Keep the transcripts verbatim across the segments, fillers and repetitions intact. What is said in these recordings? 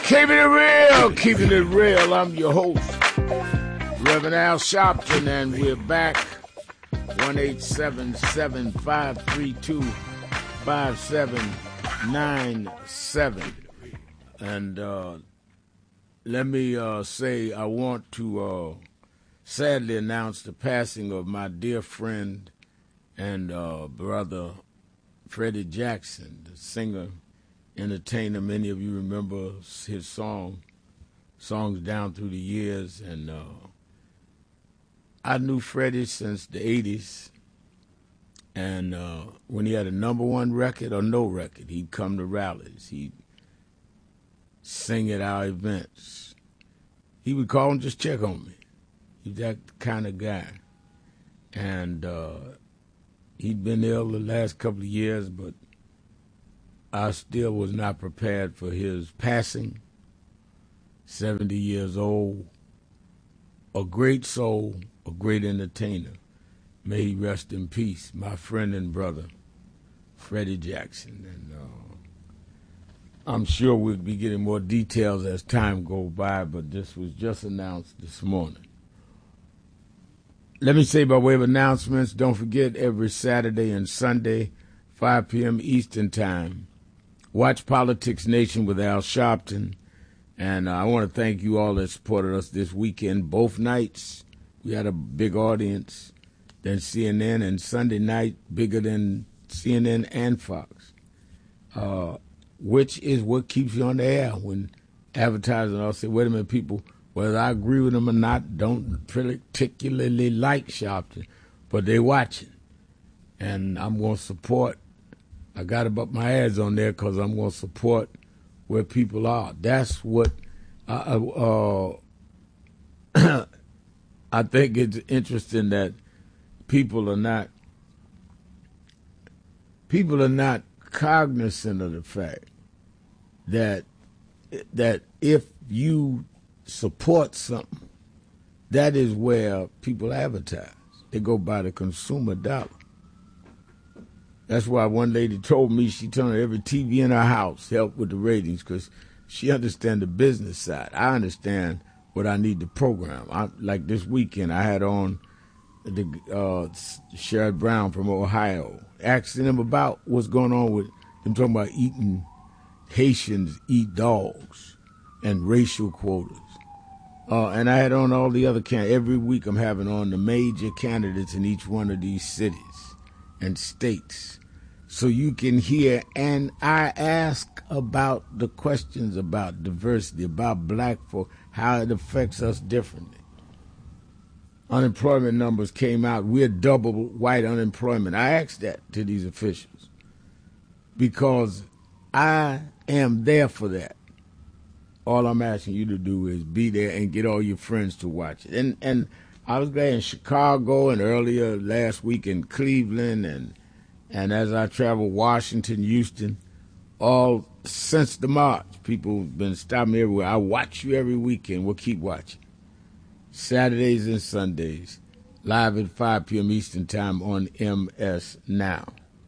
Keeping it real, keeping it real. I'm your host, Reverend Al Sharpton, and we're back. one eight seven seven, five three two, five seven nine seven. And uh, let me uh, say I want to uh, sadly announce the passing of my dear friend and uh, brother, Freddie Jackson, the singer, entertainer. Many of you remember his song, songs down through the years. And uh, I knew Freddie since the eighties. And uh, when he had a number one record or no record, he'd come to rallies. He'd sing at our events. He would call and just check on me. He's that kind of guy. And uh, he'd been ill the last couple of years, but I still was not prepared for his passing. seventy years old, a great soul, a great entertainer. May he rest in peace, my friend and brother, Freddie Jackson. And uh, I'm sure we'll be getting more details as time goes by, but this was just announced this morning. Let me say by way of announcements, don't forget every Saturday and Sunday, five p.m. Eastern Time, watch Politics Nation with Al Sharpton. And uh, I want to thank you all that supported us this weekend. Both nights, we had a big audience than C N N, and Sunday night, bigger than C N N and Fox, uh, which is what keeps you on the air when advertising. I'll say, wait a minute, people, whether I agree with them or not, don't particularly like Sharpton, but they watching. And I'm going to support. I got to put my ads on there because I'm going to support where people are. That's what uh, uh, I think it's interesting that people are not people are not cognizant of the fact that that if you support something, that is where people advertise. They go by the consumer dollar. That's why one lady told me she turned every T V in her house help with the ratings because she understands the business side. I understand what I need to program. I, like this weekend, I had on the uh, Sherrod Brown from Ohio, asking him about what's going on with them talking about eating, Haitians eat dogs and racial quotas. Uh, and I had on all the other candidates. Every week I'm having on the major candidates in each one of these cities and states so you can hear. And I ask about the questions about diversity, about black folk, how it affects us differently. Unemployment numbers came out. We're double white unemployment. I asked that to these officials because I am there for that. All I'm asking you to do is be there and get all your friends to watch it. And and I was there in Chicago and earlier last week in Cleveland and and as I travel Washington, Houston, all since the march. People have been stopping me everywhere. I watch you every weekend. We'll keep watching. Saturdays and Sundays, live at five p.m. Eastern Time on M S Now.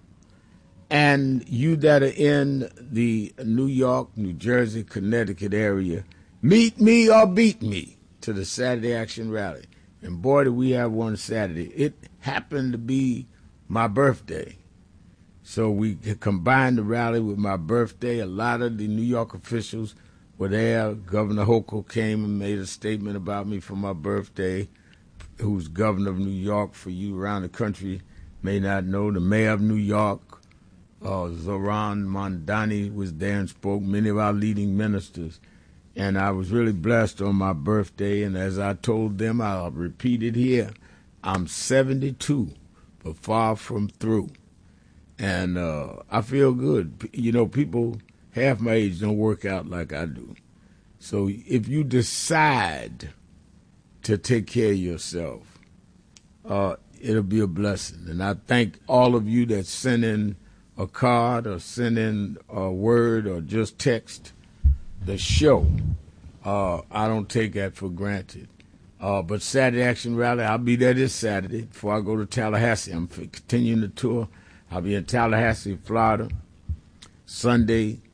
And you that are in the New York, New Jersey, Connecticut area, meet me or beat me to the Saturday Action Rally. And boy, did we have one Saturday. It happened to be my birthday. So we combined the rally with my birthday. A lot of the New York officials were there. Governor Hochul came and made a statement about me for my birthday, who's governor of New York. For you around the country may not know, the mayor of New York, uh, Zoran Mondani, was there and spoke, many of our leading ministers. And I was really blessed on my birthday. And as I told them, I'll repeat it here, I'm seventy-two, but far from through. And uh, I feel good. You know, people half my age don't work out like I do. So if you decide to take care of yourself, uh, it'll be a blessing. And I thank all of you that send in a card or send in a word or just text the show. Uh, I don't take that for granted. Uh, but Saturday Action Rally, I'll be there this Saturday before I go to Tallahassee. I'm continuing the tour. I'll be in Tallahassee, Florida, Sunday,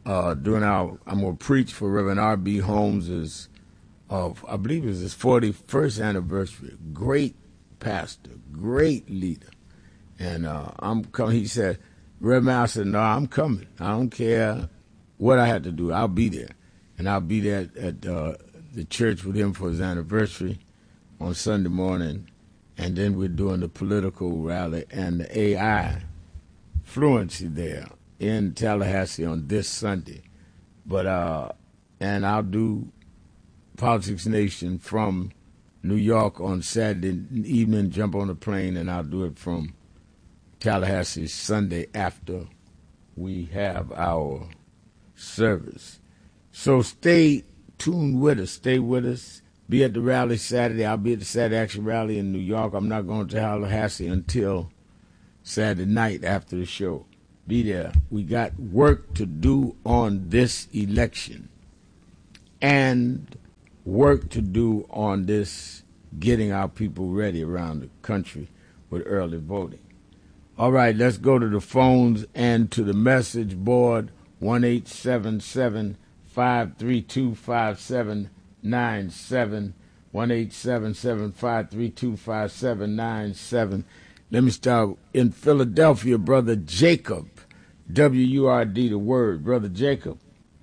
uh, during our, I'm going to preach for Reverend R B. Holmes' of, I believe it was his forty-first anniversary. Great pastor, great leader. And uh, I'm coming, he said, Reverend, I said, no, I'm coming. I don't care what I had to do. I'll be there. And I'll be there at uh, the church with him for his anniversary on Sunday morning. And then we're doing the political rally and the A I fluency there in Tallahassee on this Sunday. But, uh, and I'll do Politics Nation from New York on Saturday evening, jump on a plane, and I'll do it from Tallahassee Sunday after we have our service. So stay tuned with us. Stay with us. Be at the rally Saturday. I'll be at the Saturday Action Rally in New York. I'm not going to Tallahassee until Saturday night after the show. Be there. We got work to do on this election and work to do on this getting our people ready around the country with early voting. All right, let's go to the phones and to the message board, one eight seven seven, five three two, five seven nine seven, one eight seven seven, five three two, five seven nine seven. Let me start in Philadelphia, Brother Jacob, W U R D, the word. Brother Jacob.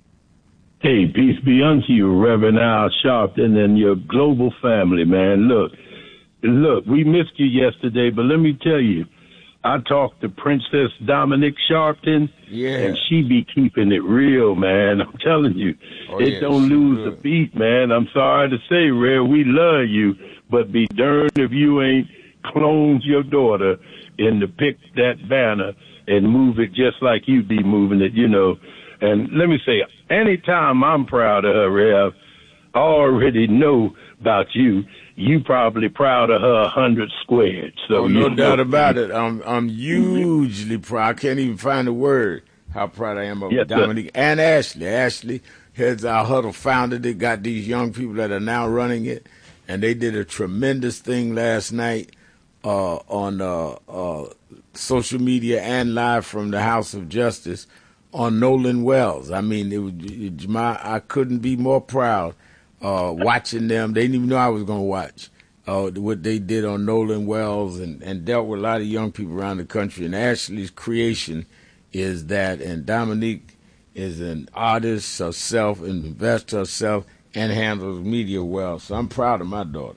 Hey, peace be unto you, Reverend Al Sharpton and your global family, man. Look, look, we missed you yesterday, but let me tell you, I talked to Princess Dominique Sharpton, yeah. and she be keeping it real, man. I'm telling you, oh, it yeah, don't lose good. a beat, man. I'm sorry to say, Rare, we love you, but be darned if you ain't cloned your daughter and to pick that banner and move it just like you be moving it, you know. And let me say, anytime I'm proud of her, Rev, I already know about you. You probably proud of her a hundred squared. So oh, no you doubt know. about it. I'm I'm hugely proud. I can't even find a word how proud I am of yes, Dominique sir. and Ashley. Ashley heads our huddle founded it, got these young people that are now running it, and they did a tremendous thing last night uh, on uh, uh, social media and live from the House of Justice on Nolan Wells. I mean, it was, it, my, I couldn't be more proud uh, watching them. They didn't even know I was going to watch uh, what they did on Nolan Wells and, and dealt with a lot of young people around the country. And Ashley's creation is that, and Dominique is an artist herself, an investor herself, and handles media well. So I'm proud of my daughters.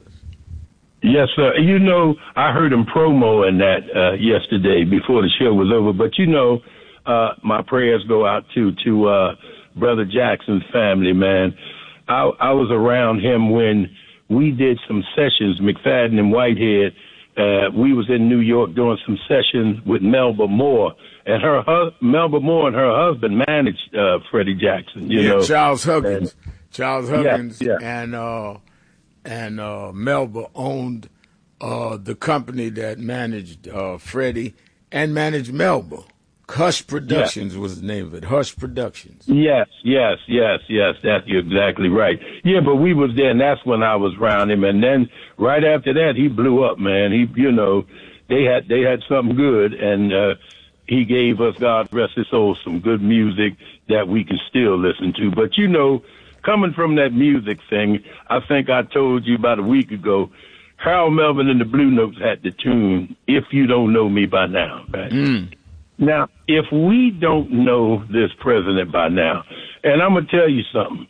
Yes, sir. You know, I heard him promoing that uh, yesterday before the show was over. But, you know, uh, my prayers go out to, to uh, Brother Jackson's family, man. I, I was around him when we did some sessions, McFadden and Whitehead. Uh, we was in New York doing some sessions with Melba Moore. And her hu- Melba Moore and her husband managed uh, Freddie Jackson, you yeah, know. Charles Huggins. And, Charles Huggins yeah, yeah. and uh, and uh, Melba owned uh, the company that managed uh, Freddie and managed Melba. Hush Productions yeah. was the name of it. Hush Productions. Yes, yes, yes, yes. That's you're exactly right. Yeah, but we was there, and that's when I was around him. And then right after that, he blew up, man. He, you know, they had they had something good, and uh, he gave us, God rest his soul, some good music that we can still listen to. But you know, coming from that music thing, I think I told you about a week ago, Harold Melvin and the Blue Notes had the tune "If You Don't Know Me By Now," right? Mm. Now, if we don't know this president by now, and I'm going to tell you something,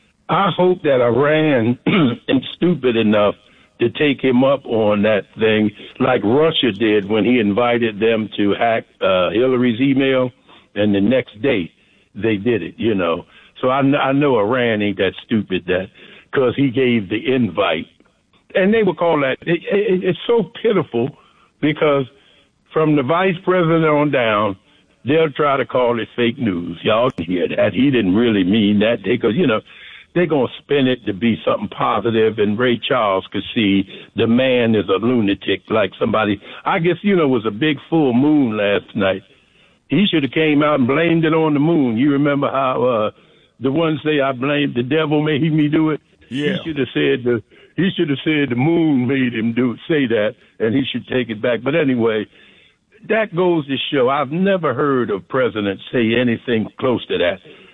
I hope that Iran is stupid enough to take him up on that thing like Russia did when he invited them to hack uh, Hillary's email, and the next day they did it, you know. So I, I know Iran ain't that stupid that because he gave the invite. And they would call that, it, it, it's so pitiful because from the vice president on down, they'll try to call it fake news. Y'all can hear that. He didn't really mean that because, you know, they're going to spin it to be something positive, and Ray Charles could see the man is a lunatic, like somebody, I guess, you know, it was a big full moon last night. He should have came out and blamed it on the moon. You remember how uh, the ones say I blamed the devil made me do it? Yeah. He should have said the he should have said the moon made him do say that, and he should take it back. But anyway, that goes to show I've never heard a president say anything close to that.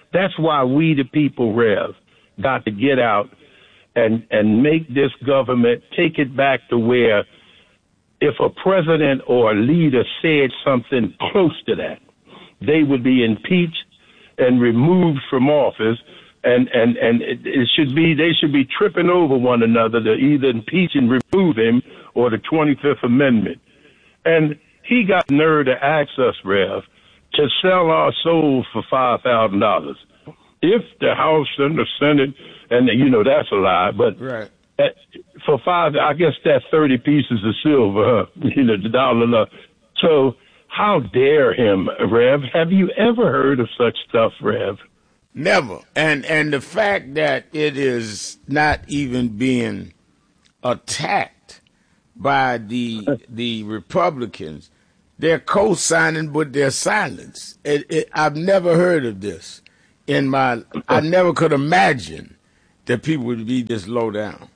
That's why we, the people, Rev, got to get out and, and make this government take it back to where if a president or a leader said something close to that, they would be impeached and removed from office. And, and, and it, it should be, they should be tripping over one another to either impeach and remove him or the twenty-fifth Amendment. And he got nerve to ask us, Rev, to sell our souls for five thousand dollars. If the House and the Senate, and you know, that's a lie, but right. at, for five, I guess that's thirty pieces of silver, huh? You know, the dollar. So how dare him, Rev? Have you ever heard of such stuff, Rev? Never. And and the fact that it is not even being attacked by the the Republicans, they're co-signing with their silence. It, it, I've never heard of this in my. I never could imagine that people would be this low down.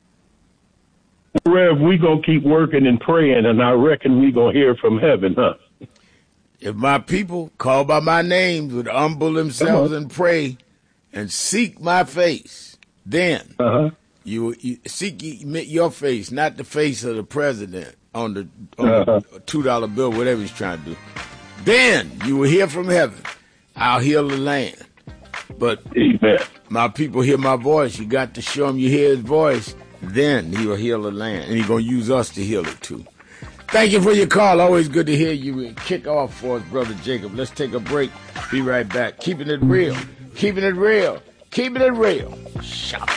Rev, we gonna keep working and praying, and I reckon we gonna hear from heaven, huh? If my people call by my name would humble themselves and pray and seek my face, then uh-huh. you, you seek your face, not the face of the president on the, on uh-huh. the two dollar bill, whatever he's trying to do. Then you will hear from heaven. I'll heal the land. But Amen. My people hear my voice. You got to show them you hear his voice. Then he will heal the land. And he's going to use us to heal it too. Thank you for your call. Always good to hear you kick off for us, Brother Jacob. Let's take a break. Be right back. Keeping it real. Keeping it real. Keeping it real. Shop.